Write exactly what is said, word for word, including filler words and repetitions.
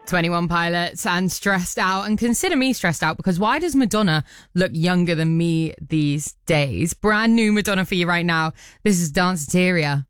twenty-one Pilots and Stressed Out. And consider me stressed out because why does Madonna look younger than me these days? Brand new Madonna for you right now. This is Danceteria.